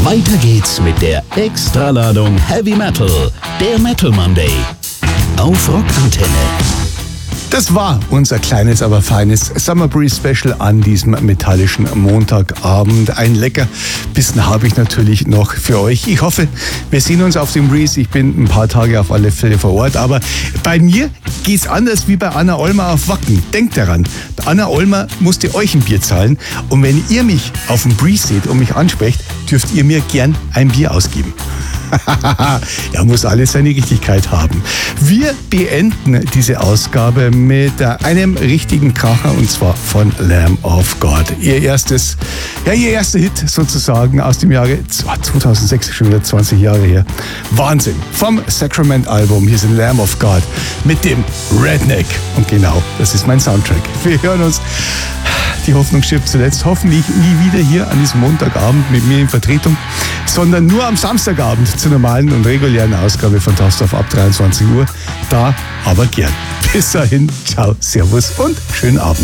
Weiter geht's mit der Extraladung Heavy Metal, der Metal Monday. Auf Rockantenne. Das war unser kleines, aber feines Summer Breeze Special an diesem metallischen Montagabend. Ein lecker Bissen habe ich natürlich noch für euch. Ich hoffe, wir sehen uns auf dem Breeze. Ich bin ein paar Tage auf alle Fälle vor Ort. Aber bei mir geht's anders wie bei Anna Ollmer auf Wacken. Denkt daran, Anna Ollmer musste euch ein Bier zahlen. Und wenn ihr mich auf dem Breeze seht und mich ansprecht, dürft ihr mir gern ein Bier ausgeben. Er muss alles seine Richtigkeit haben. Wir beenden diese Ausgabe mit einem richtigen Kracher, und zwar von Lamb of God. Ihr erster Hit sozusagen aus dem Jahre 2006, schon wieder 20 Jahre her. Wahnsinn. Vom Sacrament-Album. Hier sind Lamb of God mit dem Redneck. Und genau, das ist mein Soundtrack. Wir hören uns. Die Hoffnung stirbt zuletzt. Hoffentlich nie wieder hier an diesem Montagabend mit mir in Vertretung, sondern nur am Samstagabend zur normalen und regulären Ausgabe von Tausendorf ab 23 Uhr. Da aber gern. Bis dahin, ciao, servus und schönen Abend.